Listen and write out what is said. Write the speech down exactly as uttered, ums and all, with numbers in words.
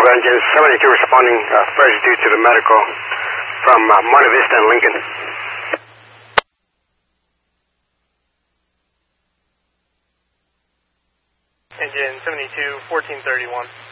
Engine seventy-two responding uh, first due to the medical from uh, Monte Vista and Lincoln. Engine seventy-two, fourteen thirty-one.